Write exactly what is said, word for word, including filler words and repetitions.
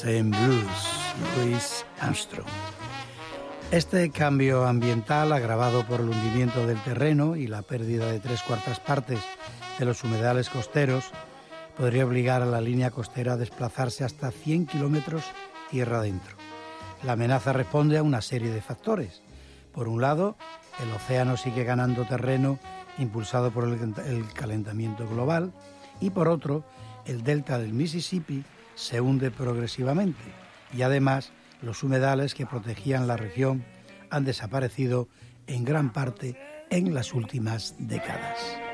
En blues, Louis Armstrong. Este cambio ambiental, agravado por el hundimiento del terreno y la pérdida de tres cuartas partes de los humedales costeros, podría obligar a la línea costera a desplazarse hasta cien kilómetros tierra adentro. La amenaza responde a una serie de factores. Por un lado, el océano sigue ganando terreno impulsado por el, el calentamiento global, y por otro, el delta del Mississippi se hunde progresivamente y además los humedales que protegían la región han desaparecido en gran parte en las últimas décadas.